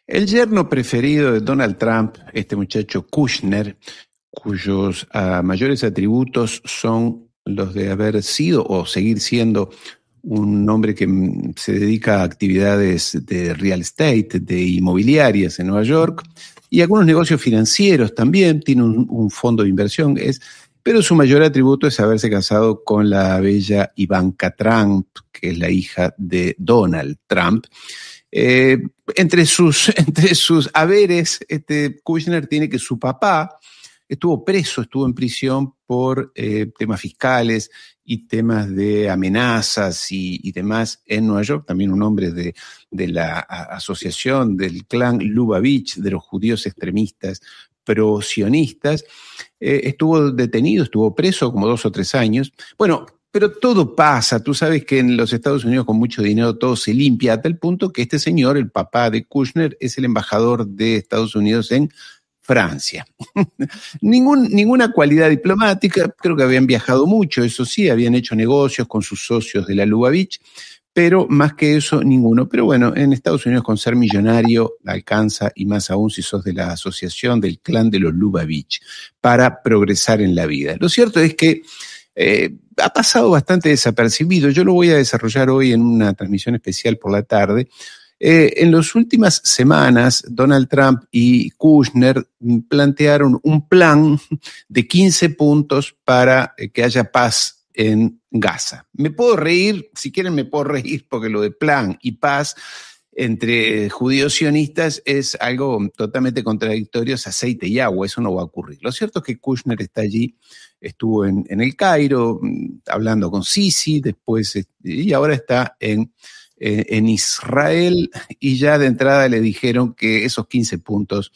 El yerno preferido de Donald Trump, este muchacho Kushner, cuyos mayores atributos son los de haber sido o seguir siendo un hombre que se dedica a actividades de real estate, de inmobiliarias en Nueva York, y algunos negocios financieros también, tiene un fondo de inversión, pero su mayor atributo es haberse casado con la bella Ivanka Trump, que es la hija de Donald Trump. Entre sus haberes, Kushner tiene que su papá estuvo preso, estuvo en prisión por temas fiscales y temas de amenazas y demás en Nueva York, también un hombre de la asociación del clan Lubavitch, de los judíos extremistas pro-sionistas. Estuvo detenido, estuvo preso como 2 o 3 años. Bueno, pero todo pasa. Tú sabes que en los Estados Unidos con mucho dinero todo se limpia a tal punto que este señor, el papá de Kushner, es el embajador de Estados Unidos en Francia. Ninguna cualidad diplomática, creo que habían viajado mucho, eso sí, habían hecho negocios con sus socios de la Lubavitch, pero más que eso, ninguno. Pero bueno, en Estados Unidos con ser millonario alcanza, y más aún si sos de la asociación del clan de los Lubavitch, para progresar en la vida. Lo cierto es que ha pasado bastante desapercibido. Yo lo voy a desarrollar hoy en una transmisión especial por la tarde. En las últimas semanas, Donald Trump y Kushner plantearon un plan de 15 puntos para que haya paz en Gaza. Me puedo reír, si quieren me puedo reír, porque lo de plan y paz entre judíos sionistas es algo totalmente contradictorio, es aceite y agua, eso no va a ocurrir. Lo cierto es que Kushner está allí, estuvo en el Cairo hablando con Sisi, después, y ahora está en Israel, y ya de entrada le dijeron que esos 15 puntos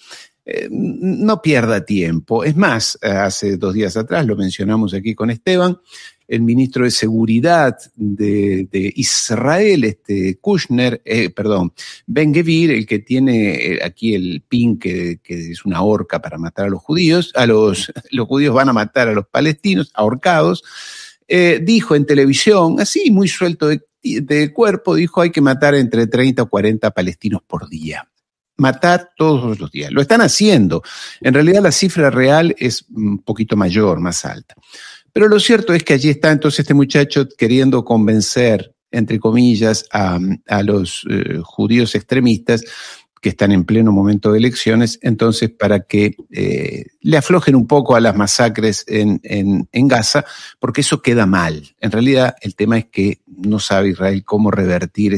no pierda tiempo. Es más, hace 2 días atrás, lo mencionamos aquí con Esteban, el ministro de Seguridad de Israel, Kushner, Ben Gvir, el que tiene aquí el pin que es una horca para matar a los judíos, los judíos van a matar a los palestinos, ahorcados, dijo en televisión, así muy suelto de cuerpo, dijo hay que matar entre 30 o 40 palestinos por día. Matar todos los días. Lo están haciendo. En realidad la cifra real es un poquito mayor, más alta. Pero lo cierto es que allí está entonces este muchacho queriendo convencer, entre comillas, a los judíos extremistas que están en pleno momento de elecciones, entonces para que le aflojen un poco a las masacres en Gaza, porque eso queda mal. En realidad el tema es que no sabe Israel cómo revertir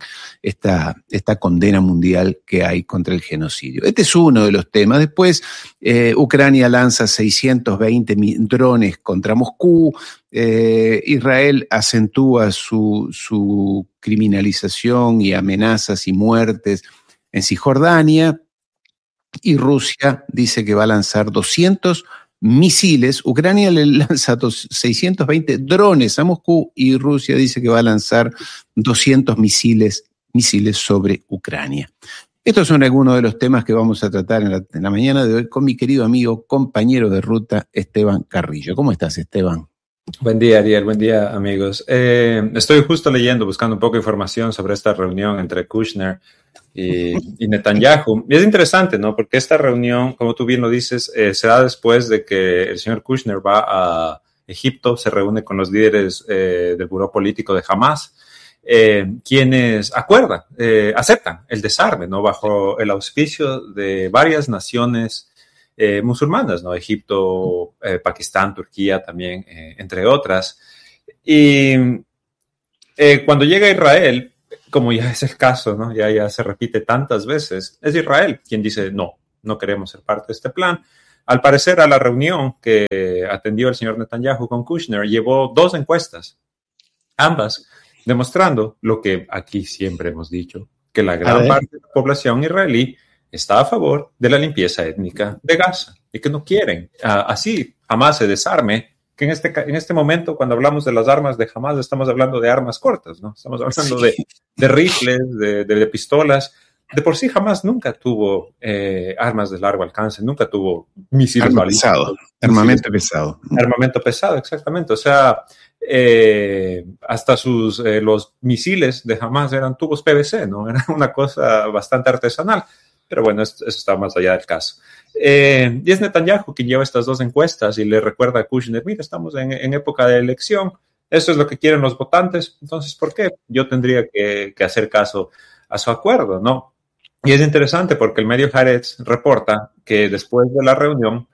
esta condena mundial que hay contra el genocidio. Este es uno de los temas. Después Ucrania lanza 620 drones contra Moscú. Israel acentúa su criminalización y amenazas y muertes en Cisjordania, y Rusia dice que va a lanzar 200 misiles. Ucrania le lanza 620 drones a Moscú y Rusia dice que va a lanzar 200 misiles sobre Ucrania. Estos son algunos de los temas que vamos a tratar en la mañana de hoy con mi querido amigo, compañero de ruta, Esteban Carrillo. ¿Cómo estás, Esteban? Buen día, Ariel. Buen día, amigos. Estoy justo buscando un poco de información sobre esta reunión entre Kushner y Netanyahu. Y es interesante, ¿no? Porque esta reunión, como tú bien lo dices, se da después de que el señor Kushner va a Egipto, se reúne con los líderes del buró político de Hamas, quienes aceptan el desarme, ¿no? Bajo el auspicio de varias naciones musulmanas, ¿no? Egipto, Pakistán, Turquía también, entre otras. Y cuando llega a Israel, como ya es el caso, ¿no? Ya se repite tantas veces, es Israel quien dice no queremos ser parte de este plan. Al parecer, a la reunión que atendió el señor Netanyahu con Kushner, llevó 2 encuestas, ambas demostrando lo que aquí siempre hemos dicho, que la gran parte de la población israelí está a favor de la limpieza étnica de Gaza y que no quieren así jamás se desarme, que en este momento cuando hablamos de las armas de Hamas estamos hablando de armas cortas, ¿no? Estamos hablando de rifles, de pistolas. De por sí Hamas nunca tuvo armas de largo alcance, nunca tuvo misiles balísticos. Armamento pesado. Armamento pesado, exactamente. O sea, hasta los misiles de Hamas eran tubos PVC, ¿no? Era una cosa bastante artesanal. Pero bueno, eso está más allá del caso. Y es Netanyahu quien lleva estas dos encuestas y le recuerda a Kushner, mira, estamos en época de elección, eso es lo que quieren los votantes, entonces, ¿por qué yo tendría que hacer caso a su acuerdo, no? Y es interesante porque el medio Haaretz reporta que después de la reunión,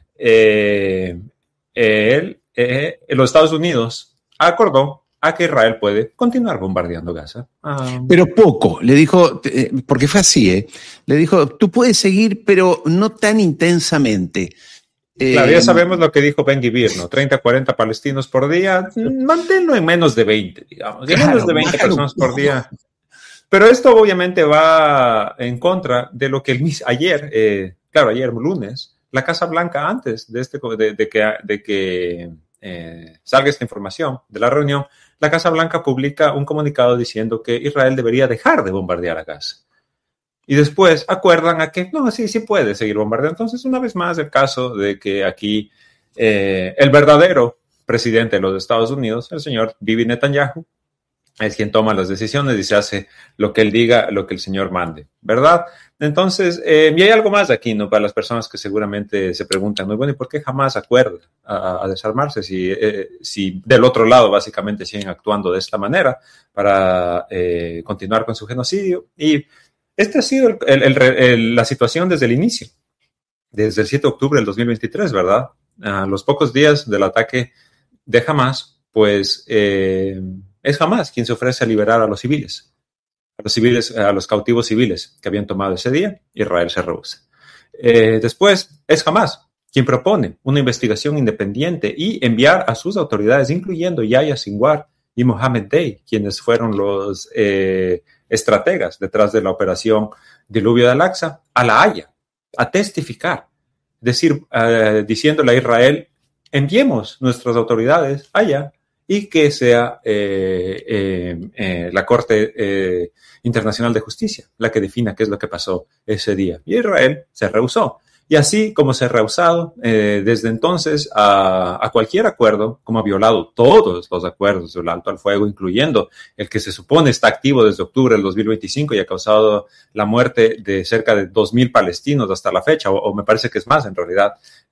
los Estados Unidos acordó a que Israel puede continuar bombardeando Gaza. Pero poco, le dijo, porque fue así, le dijo, tú puedes seguir, pero no tan intensamente. Claro, ya sabemos lo que dijo Ben-Gvir, ¿no? 30, 40 palestinos por día, manténlo en menos de 20, digamos, en menos de 20 personas por día. Pero esto obviamente va en contra de lo que ayer lunes, la Casa Blanca, antes de que salga esta información de la reunión, la Casa Blanca publica un comunicado diciendo que Israel debería dejar de bombardear a Gaza. Y después acuerdan a que no, sí puede seguir bombardeando. Entonces, una vez más, el caso de que aquí el verdadero presidente de los Estados Unidos, el señor Bibi Netanyahu, es quien toma las decisiones y se hace lo que él diga, lo que el señor mande, ¿verdad? Entonces, y hay algo más aquí, ¿no? Para las personas que seguramente se preguntan, ¿no? Bueno, ¿y por qué jamás acuerda a desarmarse si del otro lado básicamente siguen actuando de esta manera para continuar con su genocidio? Y esta ha sido la situación desde el inicio, desde el 7 de octubre del 2023, ¿verdad? A los pocos días del ataque de Hamas, pues es Hamas quien se ofrece a liberar a los civiles, a los cautivos civiles que habían tomado ese día. Israel se rehúsa. Después es Hamas quien propone una investigación independiente y enviar a sus autoridades, incluyendo Yahya Sinwar y Mohammed Day, quienes fueron los estrategas detrás de la operación Diluvio de Al-Aqsa, a La Haya, a testificar, diciéndole a Israel, enviemos nuestras autoridades allá y que sea la Corte Internacional de Justicia la que defina qué es lo que pasó ese día. Y Israel se rehusó. Y así como se ha rehusado desde entonces a cualquier acuerdo, como ha violado todos los acuerdos del alto al fuego, incluyendo el que se supone está activo desde octubre del 2025 y ha causado la muerte de cerca de 2,000 palestinos hasta la fecha, o me parece que es más en realidad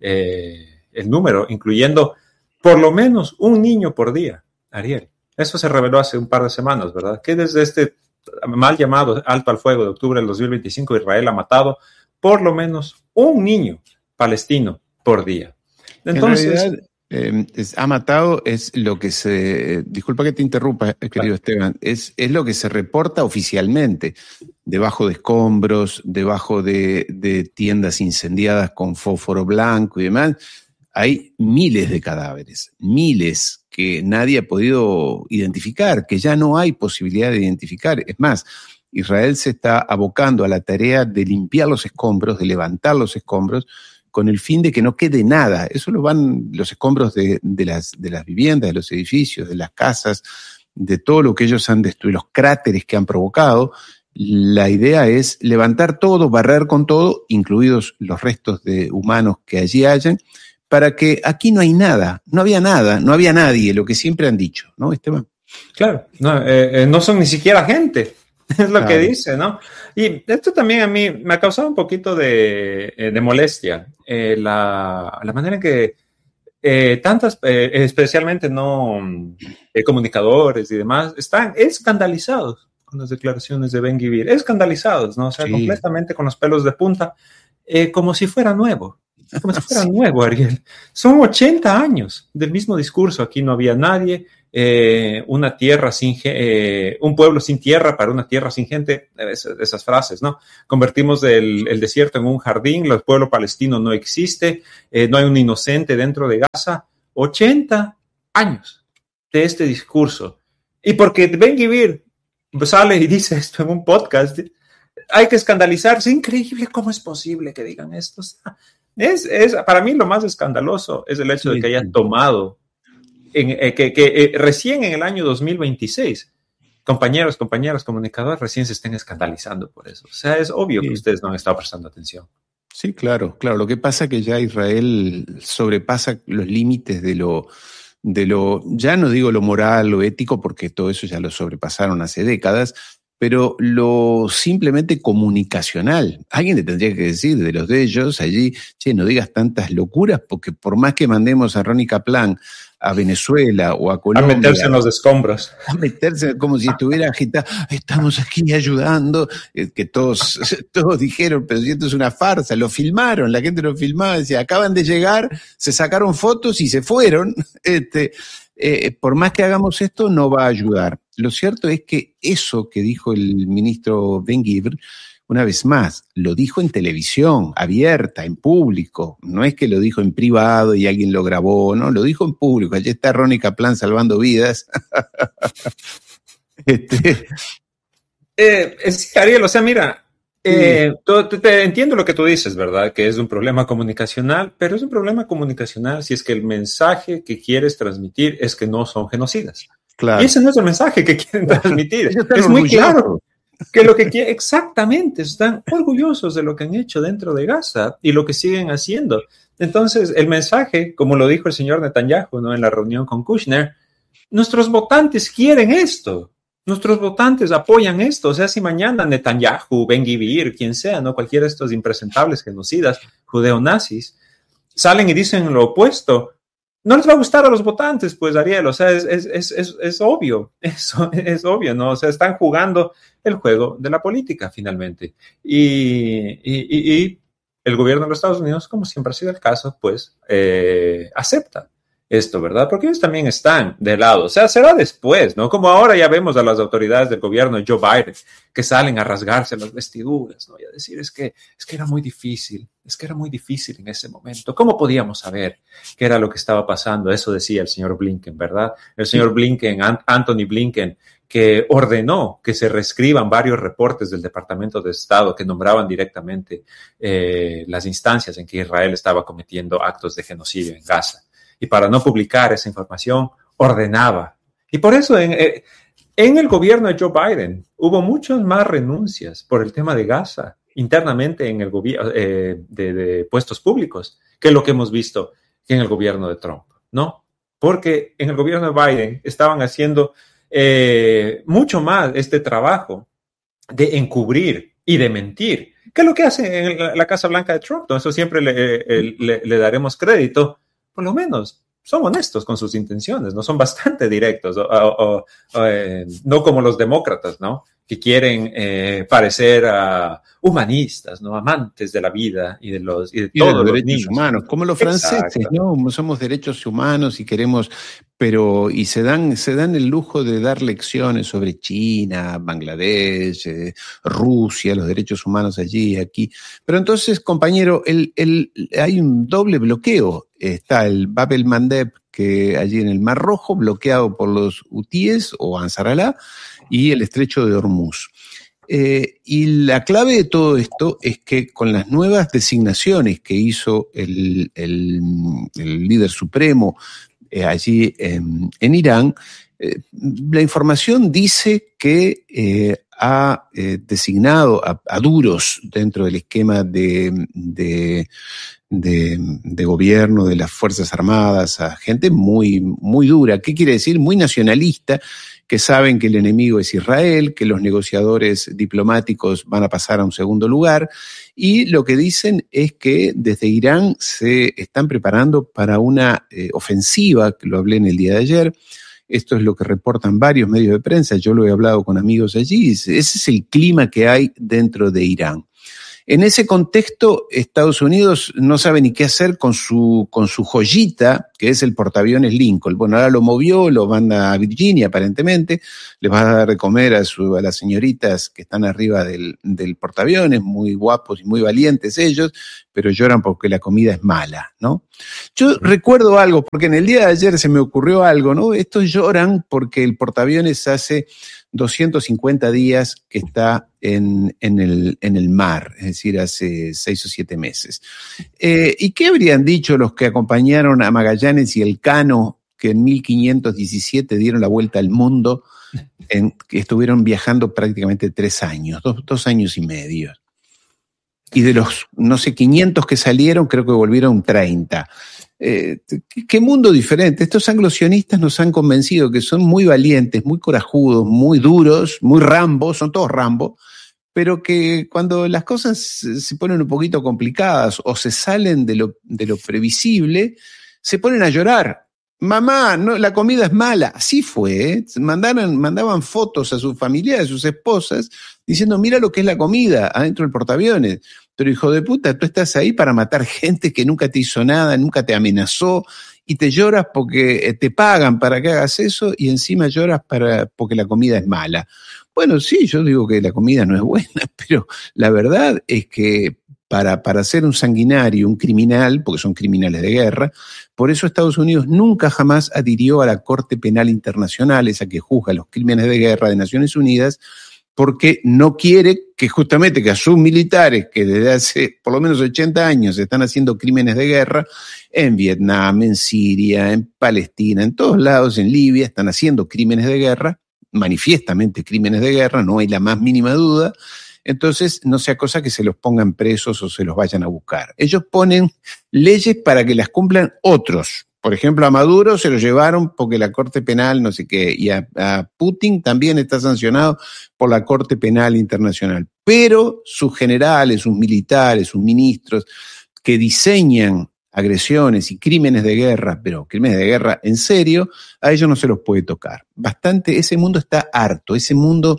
el número, incluyendo por lo menos un niño por día, Ariel. Eso se reveló hace un par de semanas, ¿verdad? Que desde este mal llamado alto al fuego de octubre del 2025, Israel ha matado por lo menos un niño palestino por día. Entonces, en realidad, ha matado, es lo que disculpa que te interrumpa, querido Esteban, es lo que se reporta oficialmente, debajo de escombros, debajo de tiendas incendiadas con fósforo blanco y demás. Hay miles de cadáveres, miles que nadie ha podido identificar, que ya no hay posibilidad de identificar. Es más, Israel se está abocando a la tarea de limpiar los escombros, de levantar los escombros, con el fin de que no quede nada. Eso lo van los escombros de las viviendas, de los edificios, de las casas, de todo lo que ellos han destruido, los cráteres que han provocado. La idea es levantar todo, barrer con todo, incluidos los restos de humanos que allí hayan, para que aquí no hay nada, no había nada, no había nadie, lo que siempre han dicho, ¿no, Esteban? Claro, no son ni siquiera gente, es lo que dice, ¿no? Y esto también a mí me ha causado un poquito de molestia, la manera en que especialmente comunicadores y demás, están escandalizados con las declaraciones de Ben-Gvir, escandalizados, ¿no? O sea, completamente con los pelos de punta, como si fuera nuevo. Como si fuera nuevo, Ariel. Son 80 años del mismo discurso. Aquí no había nadie, una tierra un pueblo sin tierra para una tierra sin gente, esas frases, ¿no? Convertimos el desierto en un jardín, el pueblo palestino no existe, no hay un inocente dentro de Gaza. 80 años de este discurso. Y porque Ben-Gvir sale y dice esto en un podcast, hay que escandalizarse. Increíble, ¿cómo es posible que digan esto? O sea, para mí lo más escandaloso es el hecho de que haya tomado, que recién en el año 2026, compañeros, comunicadores, recién se estén escandalizando por eso. O sea, es obvio que ustedes no han estado prestando atención. Sí, claro. Lo que pasa es que ya Israel sobrepasa los límites de lo, ya no digo lo moral, lo ético, porque todo eso ya lo sobrepasaron hace décadas, pero lo simplemente comunicacional. Alguien le tendría que decir de los de ellos allí, che, no digas tantas locuras, porque por más que mandemos a Ronnie Kaplan a Venezuela o a Colombia, a meterse en los escombros, a meterse como si estuviera agitado, estamos aquí ayudando, que todos dijeron, pero si esto es una farsa, lo filmaron, la gente lo filmaba, decía, acaban de llegar, se sacaron fotos y se fueron, por más que hagamos esto, no va a ayudar. Lo cierto es que eso que dijo el ministro Ben-Gvir, una vez más, lo dijo en televisión, abierta, en público. No es que lo dijo en privado y alguien lo grabó, no, lo dijo en público. Allí está Ronnie Kaplan salvando vidas. Sí, Ariel, o sea, mira, te entiendo lo que tú dices, ¿verdad? Que es un problema comunicacional, pero es un problema comunicacional si es que el mensaje que quieres transmitir es que no son genocidas. Claro. Y ese no es el mensaje que quieren transmitir. Es muy claro que lo que quieren, exactamente, están orgullosos de lo que han hecho dentro de Gaza y lo que siguen haciendo. Entonces, el mensaje, como lo dijo el señor Netanyahu, ¿no? En la reunión con Kushner, nuestros votantes quieren esto. Nuestros votantes apoyan esto. O sea, si mañana Netanyahu, Ben-Gvir, quien sea, ¿no? Cualquiera de estos impresentables genocidas, judeonazis, salen y dicen lo opuesto, no les va a gustar a los votantes, pues, Ariel. O sea, es obvio. Eso es obvio, ¿no? O sea, están jugando el juego de la política, finalmente. Y el gobierno de los Estados Unidos, como siempre ha sido el caso, pues, acepta esto, ¿verdad? Porque ellos también están de lado. O sea, será después, ¿no? Como ahora ya vemos a las autoridades del gobierno de Joe Biden que salen a rasgarse las vestiduras, ¿no? Y a decir, es que era muy difícil, en ese momento. ¿Cómo podíamos saber qué era lo que estaba pasando? Eso decía el señor Blinken, ¿verdad? El señor Blinken, Anthony Blinken, que ordenó que se reescriban varios reportes del Departamento de Estado que nombraban directamente las instancias en que Israel estaba cometiendo actos de genocidio en Gaza. Y para no publicar esa información, ordenaba. Y por eso en el gobierno de Joe Biden hubo muchas más renuncias por el tema de Gaza internamente en el gobierno de puestos públicos que lo que hemos visto en el gobierno de Trump, ¿no? Porque en el gobierno de Biden estaban haciendo mucho más este trabajo de encubrir y de mentir, que es lo que hace en la Casa Blanca de Trump. ¿No? Eso siempre le daremos crédito. Por lo menos son honestos con sus intenciones, ¿no? Son bastante directos, no como los demócratas, ¿no? Que quieren parecer humanistas, ¿no? Amantes de la vida y de todos los derechos niños humanos, como los franceses, ¿no? Somos derechos humanos y queremos, y se dan el lujo de dar lecciones sobre China, Bangladesh, Rusia, los derechos humanos allí y aquí. Pero entonces, compañero, hay un doble bloqueo. Está el Bab el-Mandeb, que allí en el Mar Rojo, bloqueado por los hutíes o Ansar Allah, y el estrecho de Hormuz. Y la clave de todo esto es que con las nuevas designaciones que hizo el líder supremo allí en Irán, la información dice que ha designado a duros dentro del esquema de gobierno de las Fuerzas Armadas, a gente muy, muy dura. ¿Qué quiere decir? Muy nacionalista, que saben que el enemigo es Israel, que los negociadores diplomáticos van a pasar a un segundo lugar, y lo que dicen es que desde Irán se están preparando para una ofensiva, que lo hablé en el día de ayer. Esto es lo que reportan varios medios de prensa, yo lo he hablado con amigos allí, ese es el clima que hay dentro de Irán. En ese contexto, Estados Unidos no sabe ni qué hacer con su joyita, que es el portaaviones Lincoln. Bueno, ahora lo movió, lo manda a Virginia aparentemente, les va a dar de comer a las señoritas que están arriba del portaaviones, muy guapos y muy valientes ellos, pero lloran porque la comida es mala, ¿no? Yo recuerdo algo, porque en el día de ayer se me ocurrió algo, ¿no? Estos lloran porque el portaaviones hace 250 días que está en el mar, es decir, hace 6 o 7 meses. ¿Y qué habrían dicho los que acompañaron a Magallanes y Elcano, que en 1517 dieron la vuelta al mundo, que estuvieron viajando prácticamente 3 años, 2 años y medio? Y de los, no sé, 500 que salieron, creo que volvieron 30. ¿Qué mundo diferente? Estos anglosionistas nos han convencido que son muy valientes, muy corajudos, muy duros, muy Rambo, son todos Rambo, pero que cuando las cosas se ponen un poquito complicadas o se salen de lo previsible, se ponen a llorar. Mamá, no, la comida es mala. Así fue, ¿eh? Mandaban fotos a sus familiares, a sus esposas, diciendo, mira lo que es la comida adentro del portaaviones. Pero hijo de puta, tú estás ahí para matar gente que nunca te hizo nada, nunca te amenazó, y te lloras porque te pagan para que hagas eso, y encima lloras porque la comida es mala. Bueno, sí, yo digo que la comida no es buena, pero la verdad es que para ser un sanguinario, un criminal, porque son criminales de guerra, por eso Estados Unidos nunca jamás adhirió a la Corte Penal Internacional, esa que juzga los crímenes de guerra de Naciones Unidas, porque no quiere que justamente que a sus militares, que desde hace por lo menos 80 años están haciendo crímenes de guerra, en Vietnam, en Siria, en Palestina, en todos lados, en Libia, están haciendo crímenes de guerra, manifiestamente crímenes de guerra, no hay la más mínima duda. Entonces, no sea cosa que se los pongan presos o se los vayan a buscar. Ellos ponen leyes para que las cumplan otros. Por ejemplo, a Maduro se lo llevaron porque la Corte Penal no sé qué, y a Putin también está sancionado por la Corte Penal Internacional. Pero sus generales, sus militares, sus ministros que diseñan agresiones y crímenes de guerra, pero crímenes de guerra en serio, a ellos no se los puede tocar. Bastante, ese mundo está harto, ese mundo,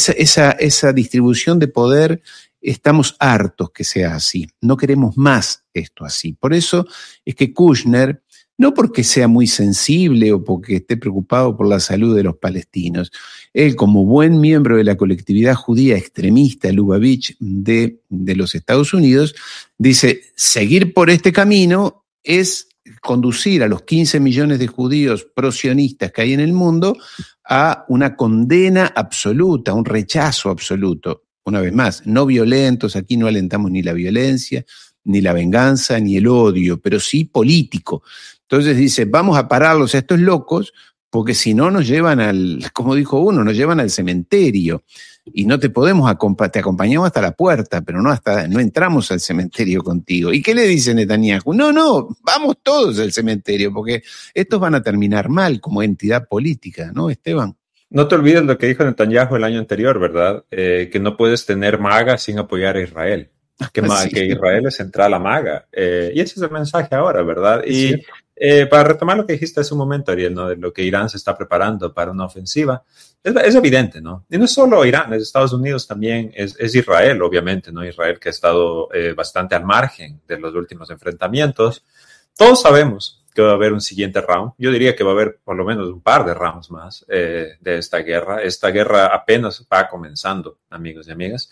esa distribución de poder, estamos hartos que sea así. No queremos más esto así. Por eso es que Kushner, no porque sea muy sensible o porque esté preocupado por la salud de los palestinos, él como buen miembro de la colectividad judía extremista Lubavitch de los Estados Unidos, dice, seguir por este camino es conducir a los 15 millones de judíos prosionistas que hay en el mundo a una condena absoluta, un rechazo absoluto. Una vez más, no violentos, aquí no alentamos ni la violencia, ni la venganza, ni el odio, pero sí político. Entonces dice, vamos a pararlos a estos locos, porque si no nos llevan como dijo uno, nos llevan al cementerio. Y no te podemos te acompañamos hasta la puerta, pero no entramos al cementerio contigo. ¿Y qué le dice Netanyahu? No, vamos todos al cementerio, porque estos van a terminar mal como entidad política, ¿no, Esteban? No te olvides lo que dijo Netanyahu el año anterior, ¿verdad? Que no puedes tener MAGA sin apoyar a Israel. Que Israel es central a MAGA. Y ese es el mensaje ahora, ¿verdad? Y para retomar lo que dijiste hace un momento, Ariel, ¿no? De lo que Irán se está preparando para una ofensiva, es evidente, ¿no? Y no es solo Irán, es Estados Unidos también, es Israel, obviamente, ¿no? Israel que ha estado bastante al margen de los últimos enfrentamientos. Todos sabemos que va a haber un siguiente round. Yo diría que va a haber por lo menos un par de rounds más de esta guerra. Esta guerra apenas va comenzando, amigos y amigas.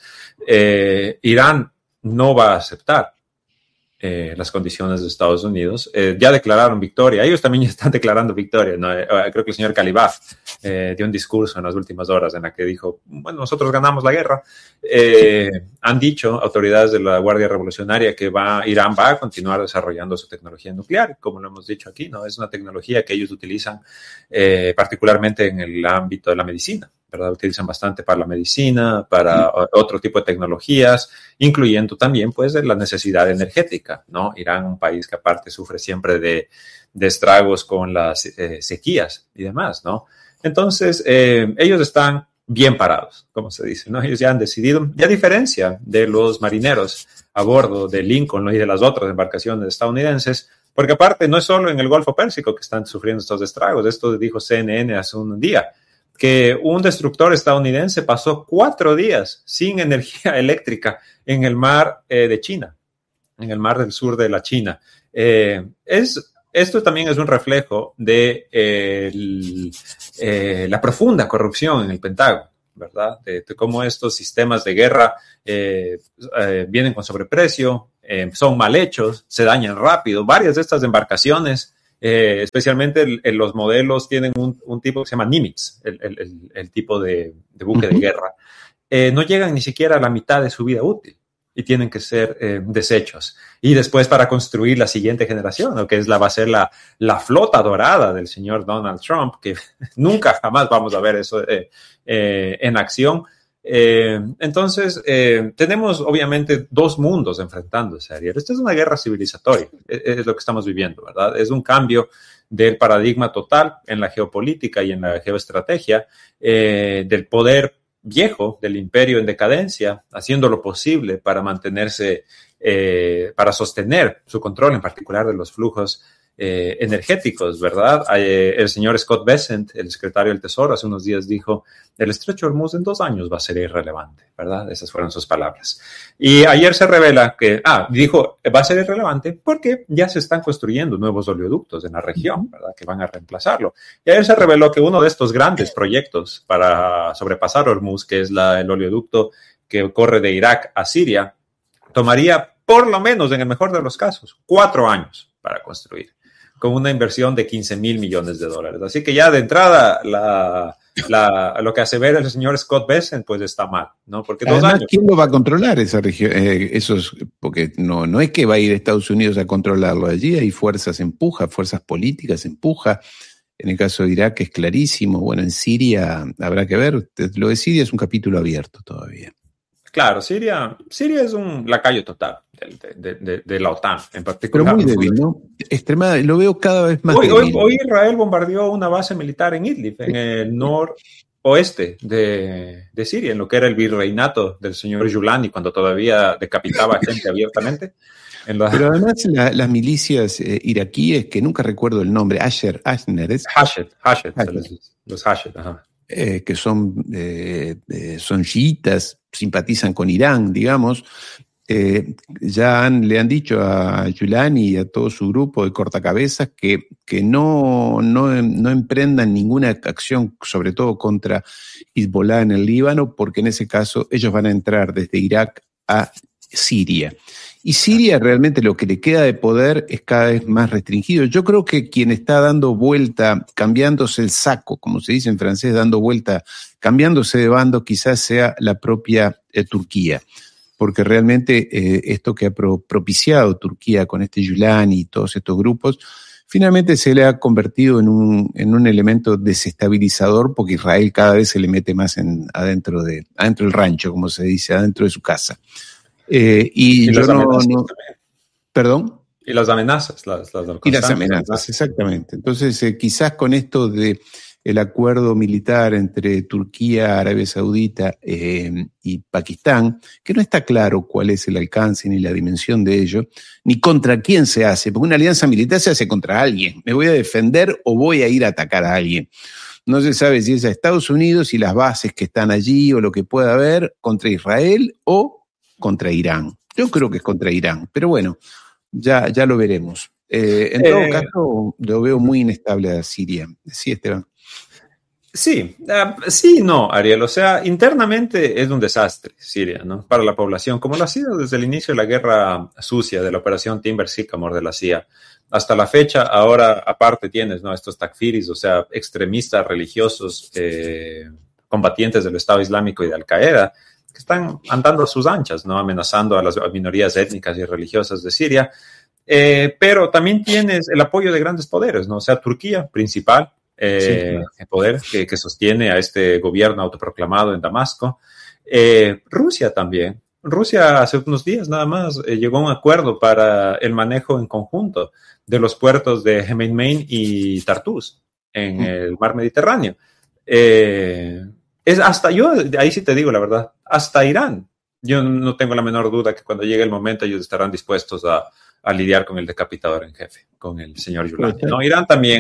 Irán no va a aceptar las condiciones de Estados Unidos. Ya declararon victoria. Ellos también están declarando victoria, ¿no? Creo que el señor Calibaf dio un discurso en las últimas horas en la que dijo, bueno, nosotros ganamos la guerra. Han dicho autoridades de la Guardia Revolucionaria que Irán va a continuar desarrollando su tecnología nuclear, como lo hemos dicho aquí, ¿no? Es una tecnología que ellos utilizan particularmente en el ámbito de la medicina, ¿verdad? Utilizan bastante para la medicina, para otro tipo de tecnologías, incluyendo también, pues, la necesidad energética, ¿no? Irán, un país que aparte sufre siempre de estragos con las sequías y demás, ¿no? Entonces, ellos están bien parados, como se dice, ¿no? Ellos ya han decidido, y a diferencia de los marineros a bordo de Lincoln, ¿no? Y de las otras embarcaciones estadounidenses, porque aparte no es solo en el Golfo Pérsico que están sufriendo estos estragos, esto dijo CNN hace un día, que un destructor estadounidense pasó 4 días sin energía eléctrica en el mar de China, en el mar del sur de la China. Esto también es un reflejo de la profunda corrupción en el Pentágono, ¿verdad? De cómo estos sistemas de guerra vienen con sobreprecio, son mal hechos, se dañan rápido. Varias de estas embarcaciones, especialmente los modelos, tienen un tipo que se llama Nimitz, el tipo de buque de guerra. No llegan ni siquiera a la mitad de su vida útil y tienen que ser desechos. Y después para construir la siguiente generación, ¿no? Que va a ser la flota dorada del señor Donald Trump, que nunca jamás vamos a ver eso en acción. Entonces, tenemos obviamente dos mundos enfrentándose, Ariel. Esta es una guerra civilizatoria, es lo que estamos viviendo, ¿verdad? Es un cambio del paradigma total en la geopolítica y en la geoestrategia, del poder viejo, del imperio en decadencia, haciendo lo posible para mantenerse, para sostener su control, en particular de los flujos energéticos, ¿verdad? El señor Scott Bessent, el secretario del Tesoro, hace unos días dijo, el estrecho de Hormuz en 2 años va a ser irrelevante, ¿verdad? Esas fueron sus palabras. Y ayer se revela que, dijo, va a ser irrelevante porque ya se están construyendo nuevos oleoductos en la región, ¿verdad? Que van a reemplazarlo. Y ayer se reveló que uno de estos grandes proyectos para sobrepasar Hormuz, que es el oleoducto que corre de Irak a Siria, tomaría por lo menos, en el mejor de los casos, 4 años para construir, con una inversión de $15,000 millones. Así que ya de entrada lo que asevera el señor Scott Bessent pues está mal, ¿no? Porque además, 2 años. ¿quién lo va a controlar esa región? Porque no es que va a ir Estados Unidos a controlarlo. Allí hay fuerzas políticas empuja. En el caso de Irak es clarísimo. Bueno, en Siria habrá que ver. Lo de Siria es un capítulo abierto todavía. Claro, Siria es un lacayo total de la OTAN en particular. Pero muy débil, ¿no? Lo veo cada vez más débil. Hoy Israel bombardeó una base militar en Idlib, en el noroeste de Siria, en lo que era el virreinato del señor Yulani, cuando todavía decapitaba gente abiertamente. Pero además las milicias iraquíes, que nunca recuerdo el nombre, Hashed, los Hashed, ajá. Que son chiitas, simpatizan con Irán, digamos, le han dicho a Yulani y a todo su grupo de cortacabezas que no emprendan ninguna acción, sobre todo contra Hezbollah en el Líbano, porque en ese caso ellos van a entrar desde Irak a Siria. Y Siria realmente lo que le queda de poder es cada vez más restringido. Yo creo que quien está dando vuelta, cambiándose el saco, como se dice en francés, dando vuelta, cambiándose de bando, quizás sea la propia Turquía. Porque realmente esto que ha propiciado Turquía con este Yulani y todos estos grupos, finalmente se le ha convertido en un elemento desestabilizador, porque Israel cada vez se le mete más adentro del rancho, como se dice, adentro de su casa. Y yo no. ¿Perdón? Y las amenazas. Y las amenazas, exactamente. Entonces, quizás con esto de el acuerdo militar entre Turquía, Arabia Saudita y Pakistán, que no está claro cuál es el alcance ni la dimensión de ello, ni contra quién se hace, porque una alianza militar se hace contra alguien. ¿Me voy a defender o voy a ir a atacar a alguien? No se sabe si es a Estados Unidos y las bases que están allí o lo que pueda haber contra Israel o contra Irán. Yo creo que es contra Irán, pero bueno, ya lo veremos. En todo caso, lo veo muy inestable a Siria. Sí, Esteban. Sí, no, Ariel. O sea, internamente es un desastre Siria, ¿no? Para la población, como lo ha sido desde el inicio de la guerra sucia de la operación Timber Sycamore de la CIA. Hasta la fecha, ahora aparte tienes, ¿no? Estos takfiris, o sea, extremistas religiosos, combatientes del Estado Islámico y de Al-Qaeda, que están andando a sus anchas, ¿no? Amenazando a las minorías étnicas y religiosas de Siria. Pero también tienes el apoyo de grandes poderes, ¿no? O sea, Turquía, principal, el poder que sostiene a este gobierno autoproclamado en Damasco. Rusia también. Rusia hace unos días nada más llegó a un acuerdo para el manejo en conjunto de los puertos de Gemein y Tartus en el mar Mediterráneo. Ahí sí te digo la verdad, hasta Irán. Yo no tengo la menor duda que cuando llegue el momento ellos estarán dispuestos a lidiar con el decapitador en jefe, con el señor Yulani. ¿No? Irán también,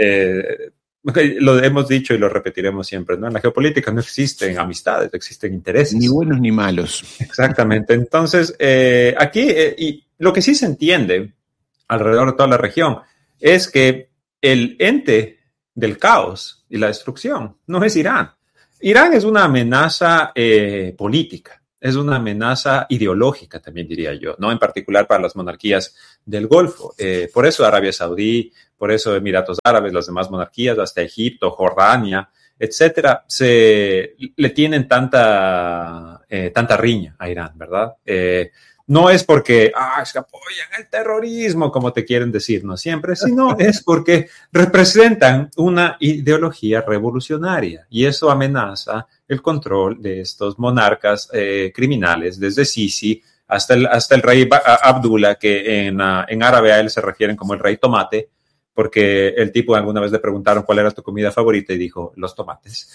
lo hemos dicho y lo repetiremos siempre, ¿no? En la geopolítica no existen amistades, existen intereses. Ni buenos ni malos. Exactamente. Entonces, aquí, y lo que sí se entiende alrededor de toda la región es que el ente del caos y la destrucción no es Irán. Irán es una amenaza política, es una amenaza ideológica también diría yo, ¿no? En particular para las monarquías del Golfo. Por eso Arabia Saudí, por eso Emiratos Árabes, las demás monarquías, hasta Egipto, Jordania, etcétera, le tienen tanta riña a Irán, ¿verdad? no es porque es que apoyan el terrorismo, como te quieren decir, no siempre, sino es porque representan una ideología revolucionaria y eso amenaza el control de estos monarcas criminales, desde Sisi hasta el rey Abdullah, que en árabe a él se refieren como el rey tomate, porque el tipo alguna vez le preguntaron cuál era tu comida favorita y dijo, los tomates.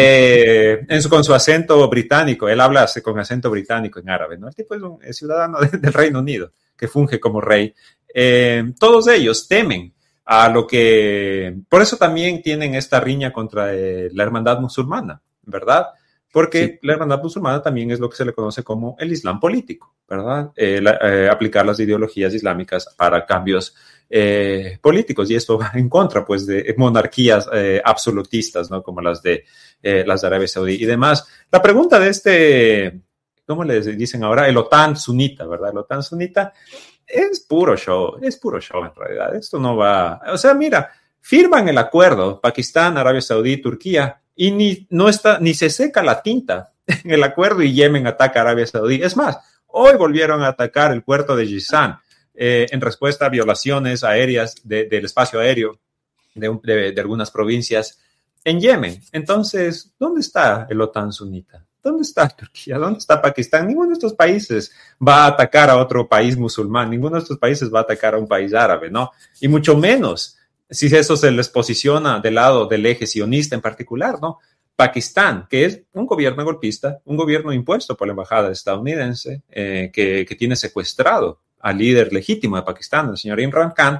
Con su acento británico, él habla con acento británico en árabe, ¿no? El tipo es un ciudadano del Reino Unido que funge como rey. Todos ellos temen a lo que... Por eso también tienen esta riña contra la hermandad musulmana, ¿verdad? Porque la hermandad musulmana también es lo que se le conoce como el Islam político, ¿verdad? Aplicar las ideologías islámicas para cambios políticos, y esto va en contra, pues, de monarquías absolutistas, ¿no? Como las de Arabia Saudí y demás. La pregunta de ¿cómo le dicen ahora? El OTAN sunita, ¿verdad? El OTAN sunita es puro show en realidad. Esto no va... O sea, mira, firman el acuerdo Pakistán, Arabia Saudí, Turquía, y ni se seca la tinta en el acuerdo y Yemen ataca a Arabia Saudí. Es más, hoy volvieron a atacar el puerto de Jizan en respuesta a violaciones aéreas del espacio aéreo de algunas provincias en Yemen. Entonces, ¿dónde está el OTAN sunita? ¿Dónde está Turquía? ¿Dónde está Pakistán? Ninguno de estos países va a atacar a otro país musulmán. Ninguno de estos países va a atacar a un país árabe, ¿no? Y mucho menos si eso se les posiciona del lado del eje sionista en particular, ¿no? Pakistán, que es un gobierno golpista, un gobierno impuesto por la embajada estadounidense, que tiene secuestrado al líder legítimo de Pakistán, el señor Imran Khan,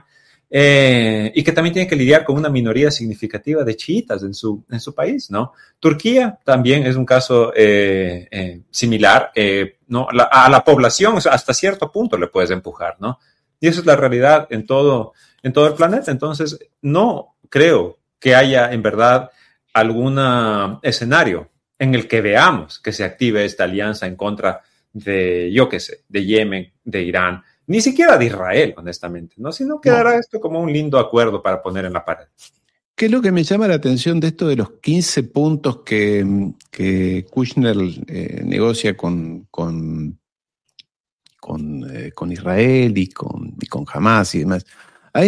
y que también tiene que lidiar con una minoría significativa de chiitas en su país, ¿no? Turquía también es un caso similar, ¿no? A la población, o sea, hasta cierto punto le puedes empujar, ¿no? Y eso es la realidad en todo el planeta. Entonces, no creo que haya en verdad algún escenario en el que veamos que se active esta alianza en contra de, yo qué sé, de Yemen, de Irán, ni siquiera de Israel, honestamente, ¿no? Sino quedará esto como un lindo acuerdo para poner en la pared. ¿Qué es lo que me llama la atención de esto de los 15 puntos que Kushner negocia con Israel y con Hamas y demás? A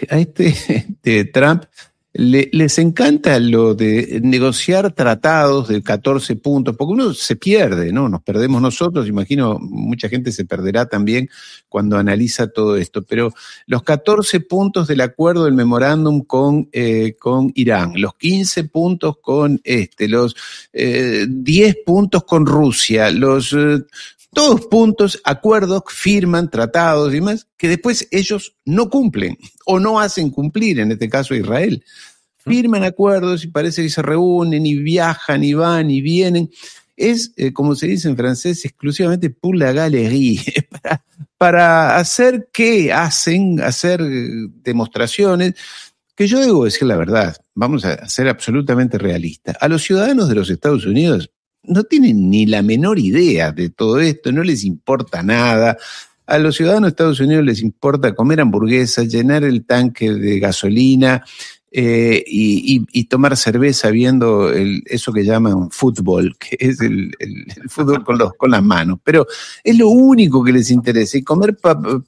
de Trump les encanta lo de negociar tratados de 14 puntos, porque uno se pierde, ¿no? Nos perdemos nosotros, imagino mucha gente se perderá también cuando analiza todo esto, pero los 14 puntos del acuerdo del memorándum con Irán, los 15 puntos con los 10 puntos con Rusia, todos puntos, acuerdos, firman tratados y demás, que después ellos no cumplen o no hacen cumplir, en este caso Israel. Firman acuerdos y parece que se reúnen y viajan y van y vienen. Es, como se dice en francés, exclusivamente pour la galerie, para hacer hacer demostraciones, que yo debo decir la verdad, vamos a ser absolutamente realistas. A los ciudadanos de los Estados Unidos no tienen ni la menor idea de todo esto, no les importa nada. A los ciudadanos de Estados Unidos les importa comer hamburguesas, llenar el tanque de gasolina y tomar cerveza viendo eso que llaman fútbol, que es el fútbol con las manos. Pero es lo único que les interesa, y comer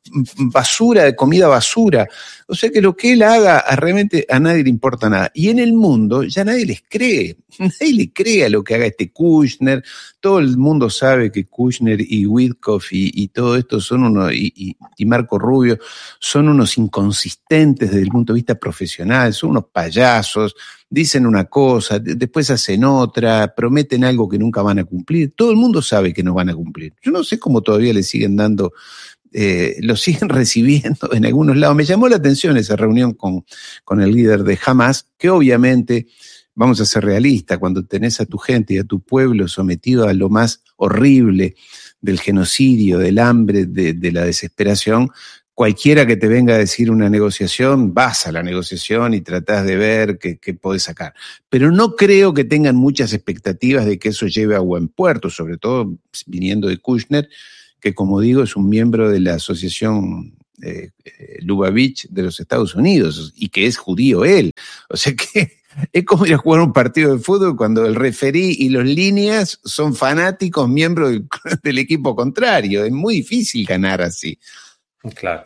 comida basura. O sea que lo que él haga realmente a nadie le importa nada. Y en el mundo ya nadie les cree. Nadie le cree a lo que haga este Kushner. Todo el mundo sabe que Kushner y Witkoff y todo esto son y Marco Rubio son unos inconsistentes desde el punto de vista profesional, son unos payasos, dicen una cosa, después hacen otra, prometen algo que nunca van a cumplir. Todo el mundo sabe que no van a cumplir. Yo no sé cómo todavía le siguen dando, lo siguen recibiendo en algunos lados. Me llamó la atención esa reunión con el líder de Hamas, que obviamente, vamos a ser realistas, cuando tenés a tu gente y a tu pueblo sometido a lo más horrible del genocidio, del hambre, de la desesperación, cualquiera que te venga a decir una negociación, vas a la negociación y tratás de ver qué podés sacar. Pero no creo que tengan muchas expectativas de que eso lleve a buen puerto, sobre todo viniendo de Kushner, que como digo es un miembro de la asociación Lubavitch de los Estados Unidos y que es judío él. O sea que Es como ir a jugar un partido de fútbol cuando el referí y los líneas son fanáticos, miembros del equipo contrario. Es muy difícil ganar así. Claro.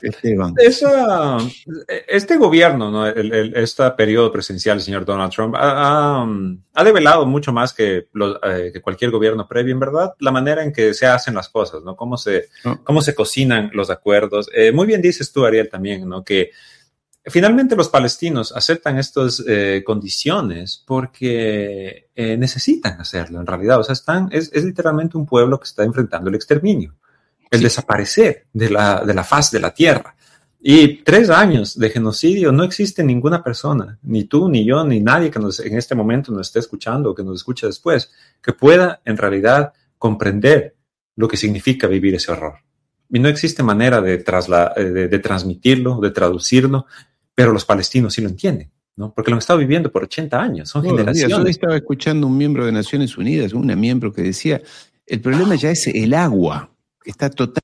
Este gobierno, ¿no? Este periodo presidencial del señor Donald Trump ha develado mucho más que cualquier gobierno previo, en verdad, la manera en que se hacen las cosas, ¿no? Cómo se cocinan los acuerdos. Muy bien dices tú, Ariel, también, ¿no? Que finalmente los palestinos aceptan estas condiciones porque necesitan hacerlo, en realidad. O sea, es literalmente un pueblo que está enfrentando el exterminio. El desaparecer de la faz de la tierra. Y 3 años de genocidio, no existe ninguna persona, ni tú, ni yo, ni nadie que en este momento nos esté escuchando o que nos escuche después, que pueda en realidad comprender lo que significa vivir ese horror. Y no existe manera de transmitirlo, de traducirlo, pero los palestinos sí lo entienden, ¿no? Porque lo han estado viviendo por 80 años, son generaciones. Yo estaba escuchando un miembro de Naciones Unidas, una miembro que decía, el problema ya es el agua. Está total.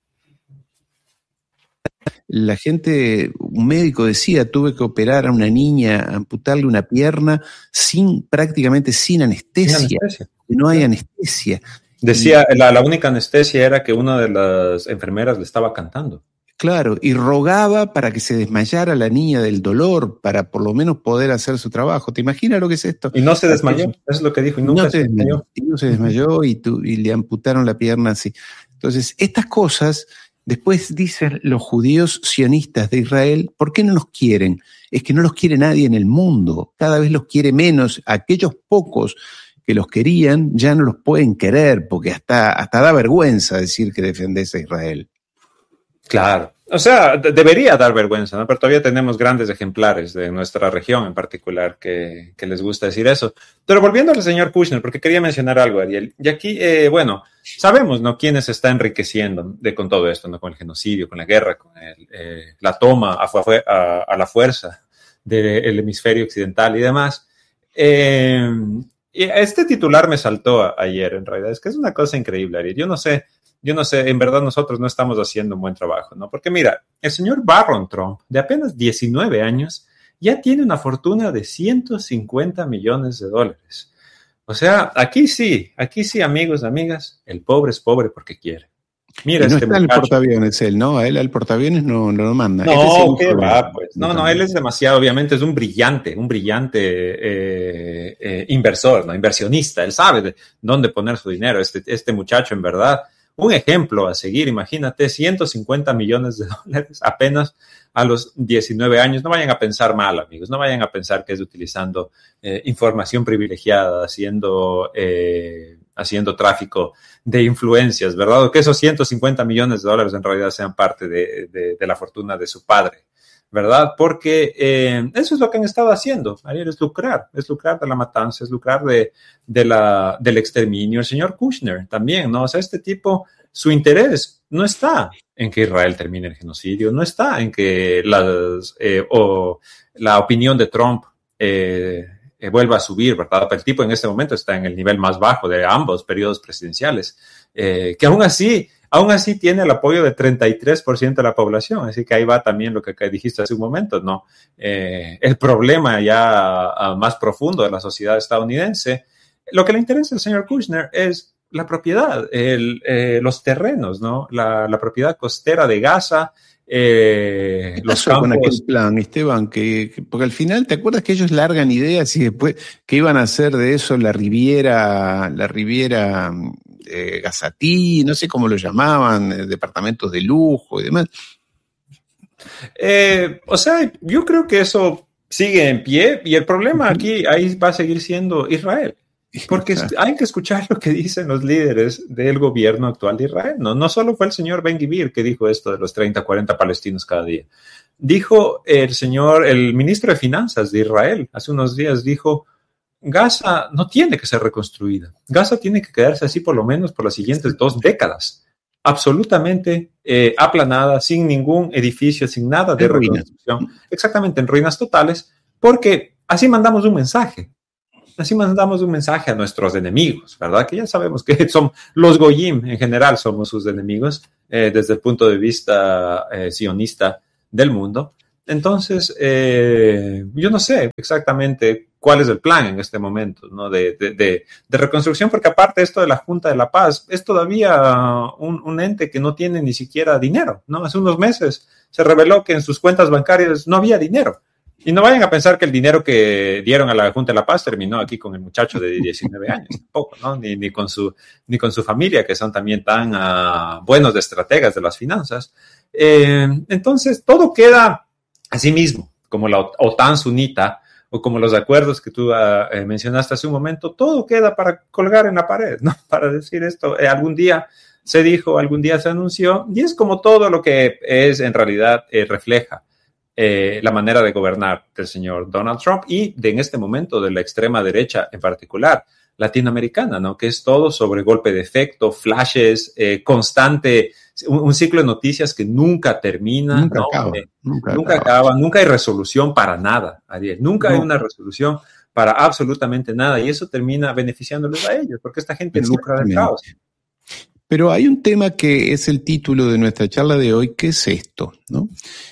La gente, un médico decía, tuve que operar a una niña, amputarle una pierna prácticamente sin anestesia. No hay anestesia. Decía, la única anestesia era que una de las enfermeras le estaba cantando. Claro, y rogaba para que se desmayara la niña del dolor, para por lo menos poder hacer su trabajo. ¿Te imaginas lo que es esto? Y no se desmayó, eso es lo que dijo, y nunca se desmayó. Y no se desmayó y le amputaron la pierna así. Entonces, estas cosas, después dicen los judíos sionistas de Israel, ¿por qué no los quieren? Es que no los quiere nadie en el mundo, cada vez los quiere menos. Aquellos pocos que los querían ya no los pueden querer, porque hasta da vergüenza decir que defendés a Israel. Claro, o sea, debería dar vergüenza, ¿no? Pero todavía tenemos grandes ejemplares de nuestra región en particular que les gusta decir eso. Pero volviendo al señor Kushner, porque quería mencionar algo, Ariel, y aquí, bueno, sabemos, ¿no?, quién se está enriqueciendo con todo esto, ¿no?, con el genocidio, con la guerra, con la toma a la fuerza del hemisferio occidental y demás. Y este titular me saltó ayer, en realidad, es que es una cosa increíble, Ariel. Yo no sé, en verdad nosotros no estamos haciendo un buen trabajo, ¿no? Porque mira, el señor Barron Trump, de apenas 19 años, ya tiene una fortuna de $150 millones. O sea, aquí sí, amigos, amigas, el pobre es pobre porque quiere. Mira, y no está el portaaviones él, ¿no? A él al portaaviones no lo manda. No, ¿qué va? Pues no, él es demasiado, obviamente es un brillante inversor, ¿no? Inversionista. Él sabe de dónde poner su dinero. Este muchacho, en verdad, un ejemplo a seguir. Imagínate, $150 millones apenas a los 19 años. No vayan a pensar mal, amigos. No vayan a pensar que es utilizando información privilegiada, haciendo tráfico de influencias, ¿verdad? O que esos $150 millones en realidad sean parte de la fortuna de su padre, ¿verdad? Porque eso es lo que han estado haciendo, Ariel, es lucrar de la matanza, es lucrar del exterminio. El señor Kushner también, ¿no? O sea, este tipo, su interés no está en que Israel termine el genocidio, no está en que la opinión de Trump vuelva a subir, ¿verdad? El tipo en este momento está en el nivel más bajo de ambos periodos presidenciales, que aún así tiene el apoyo de 33% de la población, así que ahí va también lo que dijiste hace un momento, ¿no? El problema ya más profundo de la sociedad estadounidense. Lo que le interesa al señor Kushner es la propiedad, los terrenos, ¿no? La propiedad costera de Gaza. Los campos. Con aquel plan, Esteban, porque al final, ¿te acuerdas que ellos largan ideas y después que iban a hacer de eso la Riviera Gazatí, no sé cómo lo llamaban, departamentos de lujo y demás? O sea, yo creo que eso sigue en pie y el problema aquí, ahí va a seguir siendo Israel. Porque hay que escuchar lo que dicen los líderes del gobierno actual de Israel. No solo fue el señor Ben-Gvir que dijo esto de los 30, 40 palestinos cada día. Dijo el ministro de Finanzas de Israel, hace unos días dijo, Gaza no tiene que ser reconstruida. Gaza tiene que quedarse así por lo menos por las siguientes 2 décadas. Absolutamente aplanada, sin ningún edificio, sin nada de reconstrucción. Exactamente, en ruinas totales, porque así mandamos un mensaje. Así mandamos un mensaje a nuestros enemigos, ¿verdad? Que ya sabemos que son los goyim, en general somos sus enemigos desde el punto de vista sionista del mundo. Entonces, yo no sé exactamente cuál es el plan en este momento, ¿no? De reconstrucción, porque aparte esto de la Junta de la Paz es todavía un ente que no tiene ni siquiera dinero, ¿no? Hace unos meses se reveló que en sus cuentas bancarias no había dinero. Y no vayan a pensar que el dinero que dieron a la Junta de la Paz terminó aquí con el muchacho de 19 años, tampoco, ¿no? Ni con su familia, que son también tan buenos de estrategas de las finanzas. Entonces, todo queda así mismo, como la OTAN sunita, o como los acuerdos que tú mencionaste hace un momento, todo queda para colgar en la pared, ¿no? Para decir esto, algún día se dijo, algún día se anunció, y es como todo lo que es en realidad refleja la manera de gobernar del señor Donald Trump y en este momento de la extrema derecha en particular, latinoamericana, ¿no? Que es todo sobre golpe de efecto, flashes, constante, un ciclo de noticias que nunca termina, Nunca ¿no? acaba. Nunca acaba, nunca hay resolución para nada, Ariel, nunca hay una resolución para absolutamente nada y eso termina beneficiándoles a ellos, porque esta gente lucra del caos. Pero hay un tema que es el título de nuestra charla de hoy, que es esto, ¿no?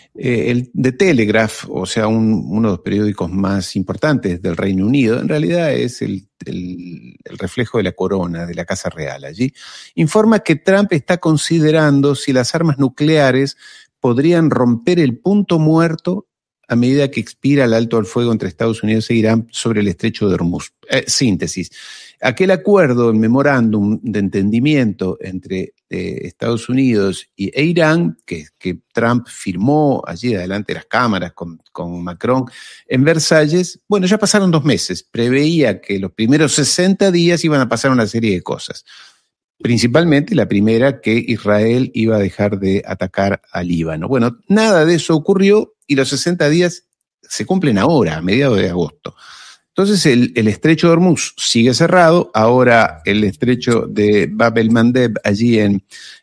El The Telegraph, o sea, uno de los periódicos más importantes del Reino Unido, en realidad es el reflejo de la corona, de la Casa Real allí, informa que Trump está considerando si las armas nucleares podrían romper el punto muerto a medida que expira el alto al fuego entre Estados Unidos e Irán sobre el estrecho de Hormuz. Síntesis. Aquel acuerdo, el memorándum de entendimiento entre Estados Unidos e Irán, que Trump firmó allí delante de las cámaras con Macron en Versalles, bueno, ya pasaron 2 meses. Preveía que los primeros 60 días iban a pasar una serie de cosas. Principalmente la primera, que Israel iba a dejar de atacar al Líbano. Bueno, nada de eso ocurrió y los 60 días se cumplen ahora, a mediados de agosto. Entonces el estrecho de Hormuz sigue cerrado, ahora el estrecho de Bab el-Mandeb allí en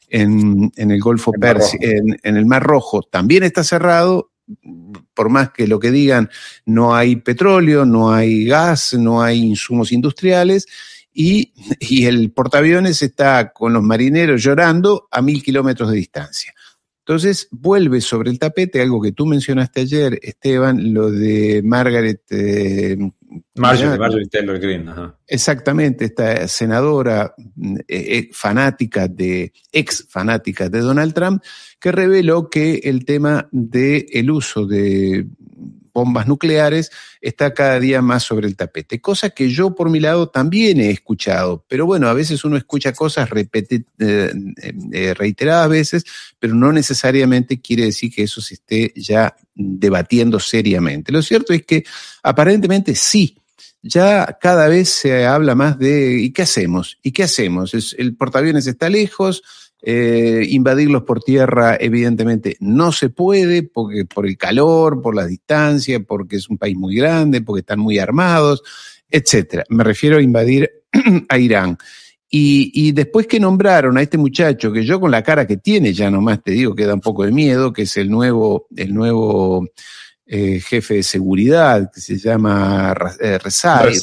el Golfo Pérsico, en el Mar Rojo, también está cerrado, por más que lo que digan, no hay petróleo, no hay gas, no hay insumos industriales, y el portaaviones está con los marineros llorando a 1.000 kilómetros de distancia. Entonces vuelve sobre el tapete algo que tú mencionaste ayer, Esteban, lo de Marjorie Taylor Greene. Ajá. Exactamente, esta senadora ex fanática de Donald Trump, que reveló que el tema del uso de bombas nucleares está cada día más sobre el tapete, cosa que yo por mi lado también he escuchado, pero bueno, a veces uno escucha cosas reiteradas veces, pero no necesariamente quiere decir que eso se esté ya debatiendo seriamente. Lo cierto es que aparentemente sí, ya cada vez se habla más de ¿y qué hacemos? ¿Y qué hacemos? El portaaviones está lejos, invadirlos por tierra evidentemente no se puede porque por el calor, por la distancia, porque es un país muy grande, porque están muy armados, etcétera. Me refiero a invadir a Irán. Y después que nombraron a este muchacho, que yo con la cara que tiene ya nomás te digo que da un poco de miedo, que es el nuevo jefe de seguridad, que se llama Rezai,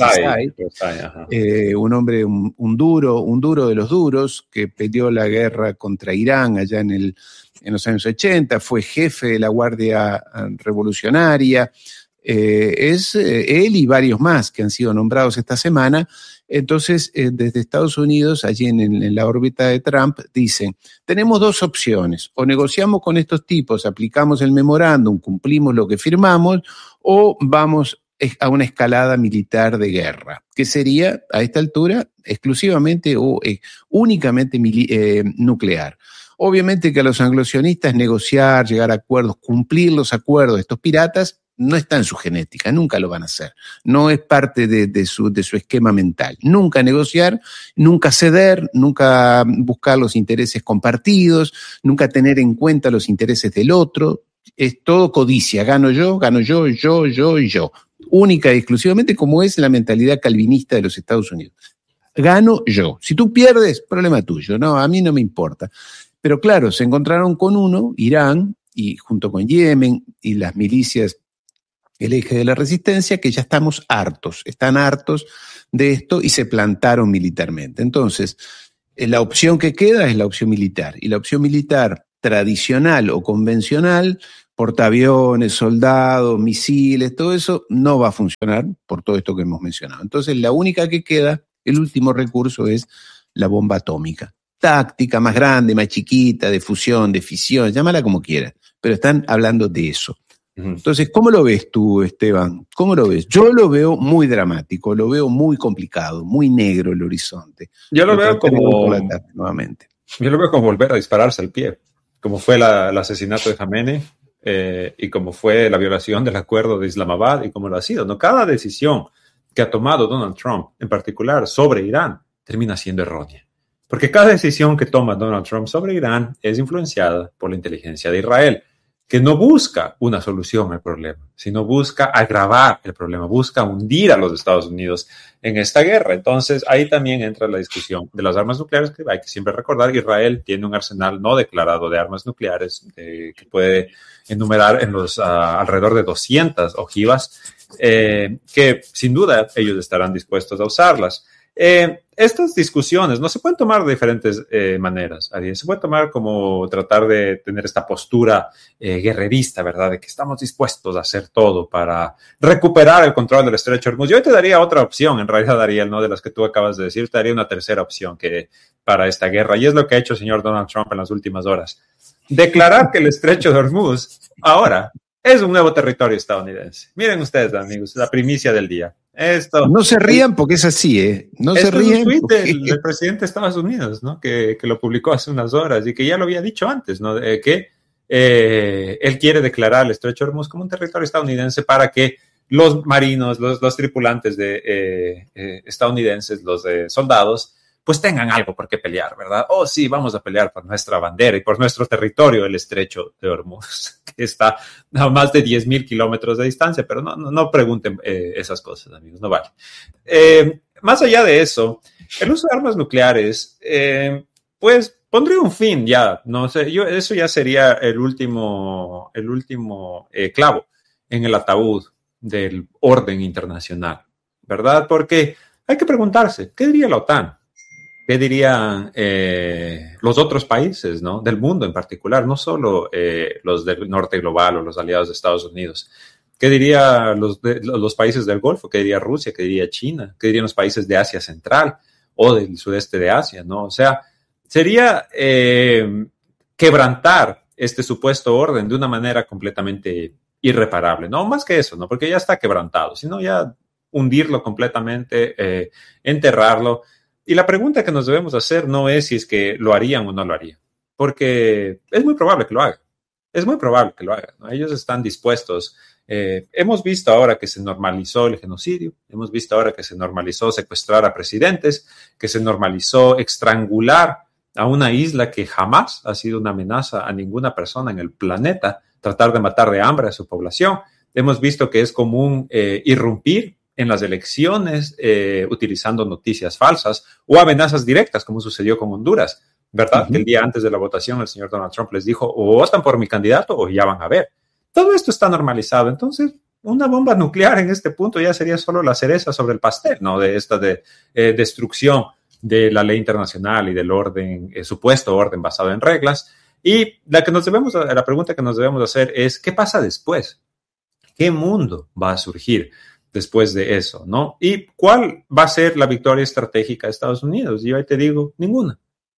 un hombre, un duro de los duros, que peleó la guerra contra Irán allá en los años 80, fue jefe de la Guardia Revolucionaria, es él y varios más que han sido nombrados esta semana. Entonces, desde Estados Unidos, allí en la órbita de Trump, dicen, tenemos 2 opciones, o negociamos con estos tipos, aplicamos el memorándum, cumplimos lo que firmamos, o vamos a una escalada militar de guerra, que sería, a esta altura, exclusivamente o únicamente nuclear. Obviamente que a los anglosionistas negociar, llegar a acuerdos, cumplir los acuerdos de estos piratas, no está en su genética, nunca lo van a hacer. No es parte de su esquema mental. Nunca negociar, nunca ceder, nunca buscar los intereses compartidos, nunca tener en cuenta los intereses del otro. Es todo codicia, gano yo y yo. Única y exclusivamente como es la mentalidad calvinista de los Estados Unidos. Gano yo. Si tú pierdes, problema tuyo. No, a mí no me importa. Pero claro, se encontraron con uno, Irán, y junto con Yemen y las milicias, el eje de la resistencia, que ya están hartos de esto y se plantaron militarmente. Entonces, la opción que queda es la opción militar. Y la opción militar tradicional o convencional, portaaviones, soldados, misiles, todo eso no va a funcionar por todo esto que hemos mencionado. Entonces, la única que queda, el último recurso es la bomba atómica. Táctica, más grande, más chiquita, de fusión, de fisión, llámala como quieras, pero están hablando de eso. Entonces, ¿cómo lo ves tú, Esteban? ¿Cómo lo ves? Yo lo veo muy dramático, lo veo muy complicado, muy negro el horizonte. Yo lo veo como nuevamente. Yo lo veo como volver a dispararse al pie, como fue el asesinato de Jamenei y como fue la violación del acuerdo de Islamabad y como lo ha sido, ¿no? Cada decisión que ha tomado Donald Trump, en particular sobre Irán, termina siendo errónea. Porque cada decisión que toma Donald Trump sobre Irán es influenciada por la inteligencia de Israel, que no busca una solución al problema, sino busca agravar el problema, busca hundir a los Estados Unidos en esta guerra. Entonces, ahí también entra la discusión de las armas nucleares, que hay que siempre recordar que Israel tiene un arsenal no declarado de armas nucleares que puede enumerar en los alrededor de 200 ojivas, que sin duda ellos estarán dispuestos a usarlas. Estas discusiones no se pueden tomar de diferentes maneras, Ariel. Se puede tomar como tratar de tener esta postura guerrerista, ¿verdad? De que estamos dispuestos a hacer todo para recuperar el control del estrecho de Hormuz. Yo te daría otra opción, en realidad, Ariel, ¿no? De las que tú acabas de decir, te daría una tercera opción para esta guerra. Y es lo que ha hecho el señor Donald Trump en las últimas horas. Declarar que el estrecho de Hormuz ahora es un nuevo territorio estadounidense. Miren ustedes, amigos, la primicia del día. No se rían porque es así, ¿eh? No se rían. Es un tuit del presidente de Estados Unidos, ¿no? Que lo publicó hace unas horas y que ya lo había dicho antes, ¿no? Que él quiere declarar el estrecho de Hormuz como un territorio estadounidense para que los marinos, los tripulantes estadounidenses, los soldados, pues tengan algo por qué pelear, ¿verdad? Oh, sí, vamos a pelear por nuestra bandera y por nuestro territorio, el estrecho de Hormuz, que está a más de 10,000 kilómetros de distancia, pero no pregunten esas cosas, amigos, no vale. Más allá de eso, el uso de armas nucleares, pues pondría un fin ya, no sé, eso ya sería el último clavo en el ataúd del orden internacional, ¿verdad? Porque hay que preguntarse, ¿qué diría la OTAN? ¿Qué dirían los otros países, ¿no? Del mundo en particular, no solo los del norte global o los aliados de Estados Unidos? ¿Qué dirían los países del Golfo? ¿Qué diría Rusia? ¿Qué diría China? ¿Qué dirían los países de Asia Central o del sudeste de Asia, ¿no? O sea, sería quebrantar este supuesto orden de una manera completamente irreparable, ¿no? Más que eso, ¿no? Porque ya está quebrantado, sino ya hundirlo completamente, enterrarlo. Y la pregunta que nos debemos hacer no es si es que lo harían o no lo harían, porque es muy probable que lo hagan. Es muy probable que lo hagan, ¿no? Ellos están dispuestos. Hemos visto ahora que se normalizó el genocidio, hemos visto ahora que se normalizó secuestrar a presidentes, que se normalizó estrangular a una isla que jamás ha sido una amenaza a ninguna persona en el planeta, tratar de matar de hambre a su población. Hemos visto que es común irrumpir en las elecciones utilizando noticias falsas o amenazas directas, como sucedió con Honduras, ¿verdad? Que el día antes de la votación el señor Donald Trump les dijo, o votan por mi candidato o ya van a ver. Todo esto está normalizado. Entonces, una bomba nuclear en este punto ya sería solo la cereza sobre el pastel, ¿no? De esta destrucción de la ley internacional y del orden, supuesto orden basado en reglas. Y la pregunta que nos debemos hacer es, ¿qué pasa después? ¿Qué mundo va a surgir después de eso, ¿no? ¿Y cuál va a ser la victoria estratégica de Estados Unidos? Yo ahí te digo, ninguna.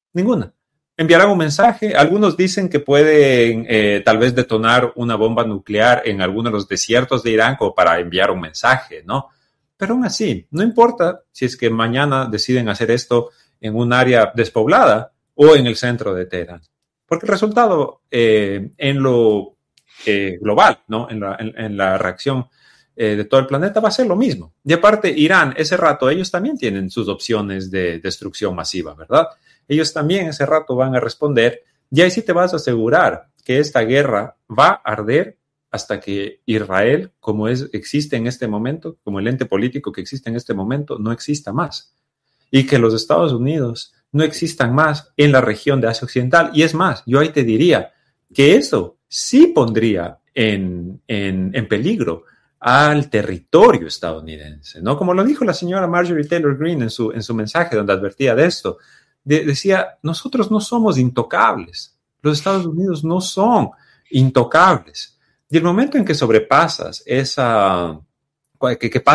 Enviarán un mensaje. Algunos dicen que pueden tal vez detonar una bomba nuclear en alguno de los desiertos de Irán como para enviar un mensaje, ¿no? Pero aún así, no importa si es que mañana deciden hacer esto en un área despoblada o en el centro de Teherán. Porque el resultado en lo global, ¿no? En la reacción de todo el planeta va a ser lo mismo. Y aparte, Irán, ese rato, ellos también tienen sus opciones de destrucción masiva, ¿verdad? Ellos también ese rato van a responder y ahí sí te vas a asegurar que esta guerra va a arder hasta que Israel, como existe en este momento, como el ente político que existe en este momento, no exista más. Y que los Estados Unidos no existan más en la región de Asia Occidental. Y es más, yo ahí te diría que eso sí pondría en peligro al territorio estadounidense, ¿no? Como lo dijo la señora Marjorie Taylor Greene en su mensaje donde advertía de esto. Decía, nosotros no somos intocables. Los Estados Unidos no son intocables. Y el momento en que sobrepasas esa, que